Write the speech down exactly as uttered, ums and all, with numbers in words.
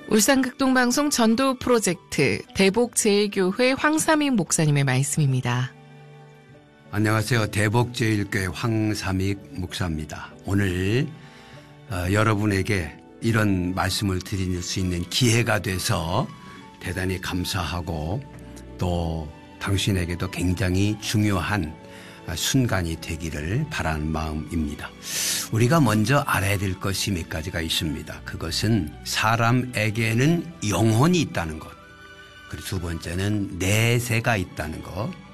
울산극동방송 전도 프로젝트 대복제일교회 황삼익 목사님의 말씀입니다. 안녕하세요. 대복제일교회 황삼익 목사입니다. 오늘 어, 여러분에게 이런 말씀을 드릴 수 있는 기회가 돼서 대단히 감사하고 또 당신에게도 굉장히 중요한 순간이 되기를 바라는 마음입니다. 우리가 먼저 알아야 될 것이 몇 가지가 있습니다. 그것은 사람에게는 영혼이 있다는 것, 그리고 두 번째는 내세가 있다는 것,